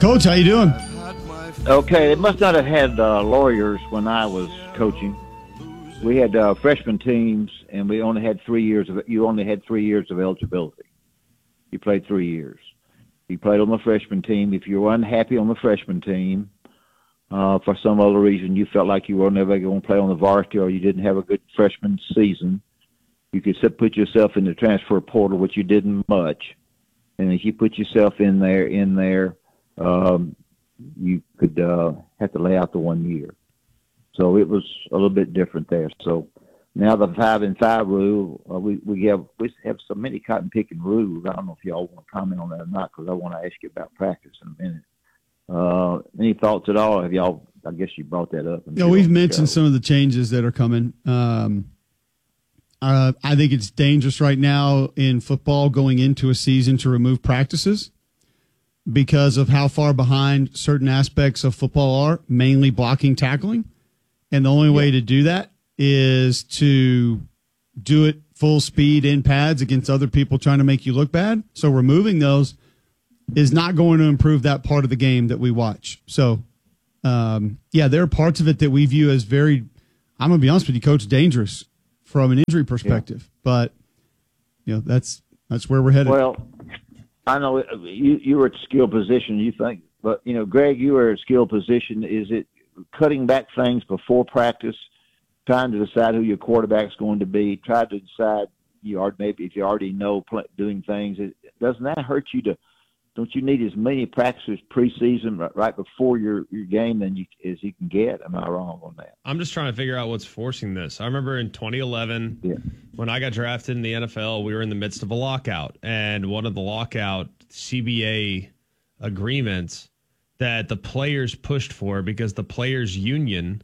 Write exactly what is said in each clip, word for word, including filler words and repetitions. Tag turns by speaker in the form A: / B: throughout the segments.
A: Coach, how you doing?
B: Okay, they must not have had uh, lawyers when I was coaching. We had uh, freshman teams, and we only had three years of you only had three years of eligibility. You played three years. You played on the freshman team. If you were unhappy on the freshman team, uh, for some other reason, you felt like you were never going to play on the varsity, or you didn't have a good freshman season, you could sit, put yourself in the transfer portal, which you didn't much. And if you put yourself in there, in there, um, you could uh, have to lay out the one year. So it was a little bit different there. So now the five and five rule, uh, we we have we have so many cotton picking rules. I don't know if y'all want to comment on that or not, because I want to ask you about practice in a minute. Uh, any thoughts at all? Have y'all? I guess you brought that up.
A: Yeah, we've mentioned some of the changes that are coming. Um, uh, I think it's dangerous right now in football going into a season to remove practices, because of how far behind certain aspects of football are, mainly blocking, tackling. And the only way to do that is to do it full speed in pads against other people trying to make you look bad. So removing those is not going to improve that part of the game that we watch. So, um, yeah, there are parts of it that we view as very, I'm going to be honest with you, Coach, dangerous from an injury perspective. Yeah. But, you know, that's that's where we're headed.
B: Well, I know you you were at skill position, you think, but you know, Greg, you were at skill position. Is it cutting back things before practice, trying to decide who your quarterback's going to be, try to decide you are maybe if you already know play, doing things? It, doesn't that hurt you to? Don't you need as many practices preseason right, right before your, your game than you as you can get? Am I wrong on that?
C: I'm just trying to figure out what's forcing this. I remember in twenty eleven, yeah. when I got drafted in the N F L, we were in the midst of a lockout, and one of the lockout C B A agreements that the players pushed for, because the players' union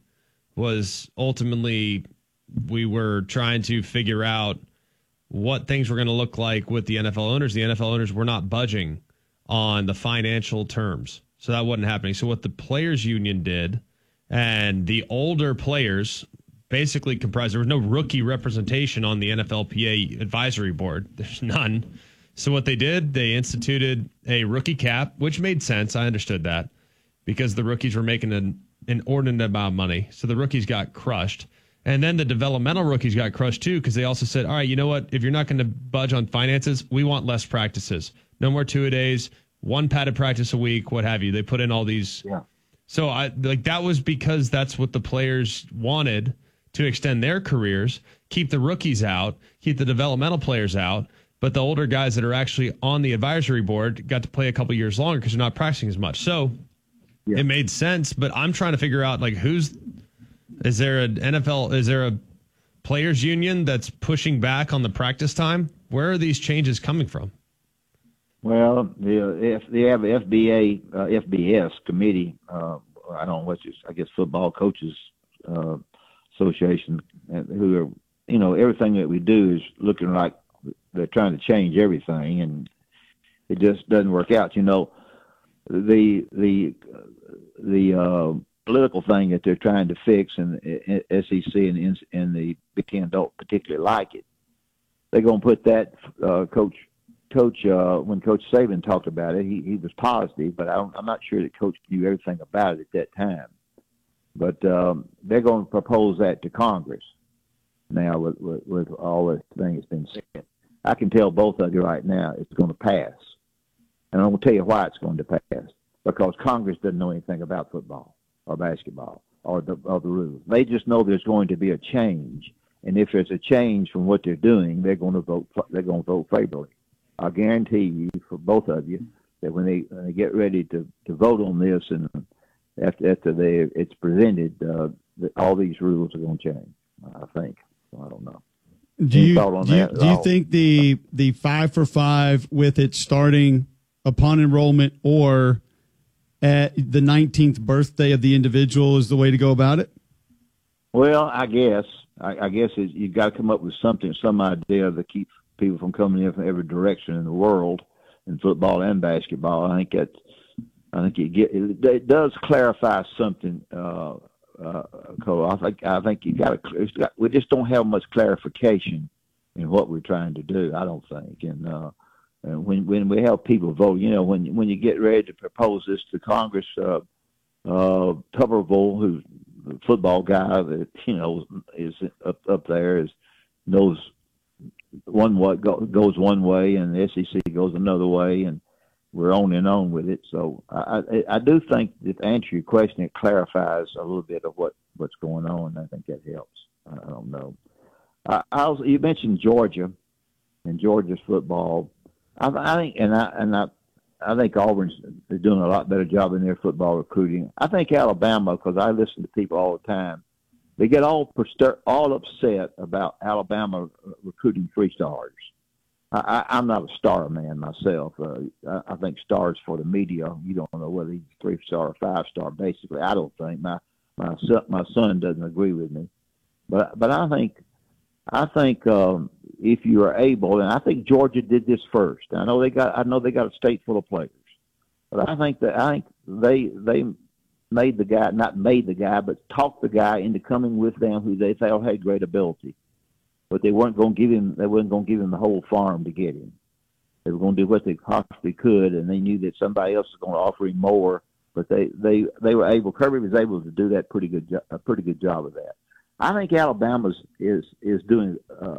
C: was ultimately, we were trying to figure out what things were going to look like with the N F L owners. The N F L owners were not budging on the financial terms. So that wasn't happening. So what the players union did, and the older players basically comprised, there was no rookie representation on the N F L P A advisory board. There's none. So what they did, they instituted a rookie cap, which made sense. I understood that, because the rookies were making an inordinate amount of money. So the rookies got crushed. And then the developmental rookies got crushed too, because they also said, all right, you know what? If you're not going to budge on finances, we want less practices. No more two-a-days, one padded practice a week, what have you. They put in all these.
B: Yeah.
C: So I like that was because that's what the players wanted, to extend their careers, keep the rookies out, keep the developmental players out. But the older guys that are actually on the advisory board got to play a couple years longer because they're not practicing as much. So yeah. It made sense. But I'm trying to figure out, like, who's is there an N F L, is there a players union that's pushing back on the practice time? Where are these changes coming from?
B: Well, the if they have the F B A, uh, F B S committee. Uh, I don't know what's this, I guess Football Coaches uh, Association, who are, you know, everything that we do is looking like they're trying to change everything, and it just doesn't work out. You know, the the the uh, political thing that they're trying to fix, and S E C and and the Big Ten don't particularly like it. They're going to put that uh, coach. Coach, uh, when Coach Saban talked about it, he, he was positive, but I don't, I'm not sure that Coach knew everything about it at that time. But um, they're going to propose that to Congress now with, with, with all this thing that's been said. I can tell both of you right now it's going to pass. And I'm going to tell you why it's going to pass. Because Congress doesn't know anything about football or basketball or the, or the rules. They just know there's going to be a change. And if there's a change from what they're doing, they're going to vote, they're going to vote favorably. I guarantee you, for both of you, that when they, when they get ready to, to vote on this, and after after they it's presented, uh, that all these rules are going to change. I think. So I don't know.
A: Do you do you, do you think the the five for five with it starting upon enrollment or at the nineteenth birthday of the individual is the way to go about it?
B: Well, I guess I, I guess it, you've got to come up with something, some idea that keeps people from coming in from every direction in the world, in football and basketball. I think that I think it get it, it does clarify something. Uh, uh, Cole, I think I think you got to. We just don't have much clarification in what we're trying to do. I don't think, and uh, uh, when when we have people vote, you know, when when you get ready to propose this to Congress, uh, uh, Tuberville, who's the football guy that you know is up up there, is knows one what go, goes one way and the S E C goes another way, and we're on and on with it. So I, I, I do think that to answer your question, it clarifies a little bit of what, what's going on. I think that helps. I don't know. I, I was, you mentioned Georgia and Georgia's football. I, I think, and I and I, I think Auburn's is doing a lot better job in their football recruiting. I think Alabama, because I listen to people all the time, they get all all upset about Alabama recruiting three stars. I, I, I'm not a star man myself. Uh, I, I think stars for the media. You don't know whether he's three star or five star. Basically, I don't think my my son, my son doesn't agree with me. But but I think I think um, if you are able, and I think Georgia did this first. I know they got I know they got a state full of players, but I think that I think they they made the guy not made the guy, but talked the guy into coming with them who they felt had great ability. But they weren't going to give him. They weren't going to give him the whole farm to get him. They were going to do what they possibly could, and they knew that somebody else was going to offer him more. But they, they, they were able. Kirby was able to do that pretty good. A pretty good job of that. I think Alabama's is is doing uh,